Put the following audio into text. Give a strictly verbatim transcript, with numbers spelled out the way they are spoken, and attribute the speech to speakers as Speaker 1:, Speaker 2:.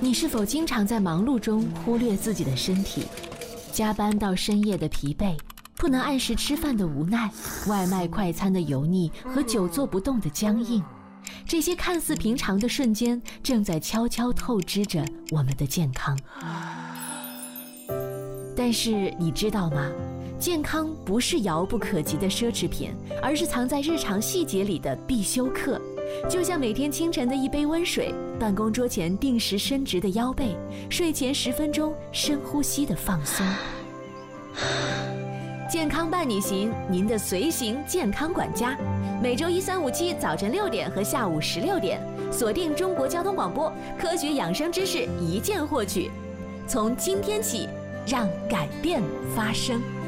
Speaker 1: 你是否经常在忙碌中忽略自己的身体？加班到深夜的疲惫，不能按时吃饭的无奈，外卖快餐的油腻和久坐不动的僵硬，这些看似平常的瞬间，正在悄悄透支着我们的健康。但是你知道吗？健康不是遥不可及的奢侈品，而是藏在日常细节里的必修课。就像每天清晨的一杯温水，办公桌前定时伸直的腰背，睡前十分钟深呼吸的放松。健康伴你行，您的随行健康管家。每周一、三、五、七早晨六点和下午十六点，锁定中国交通广播，科学养生知识一键获取。从今天起，让改变发生。